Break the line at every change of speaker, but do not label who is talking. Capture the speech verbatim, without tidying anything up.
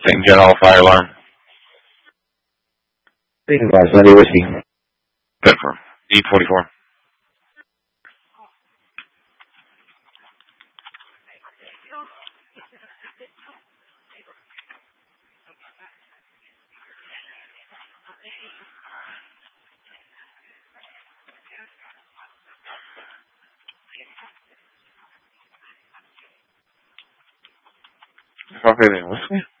Saint John Hall fire alarm.
Being advised, Sunday Whiskey.
Confirm. D forty-four. Copy the whiskey.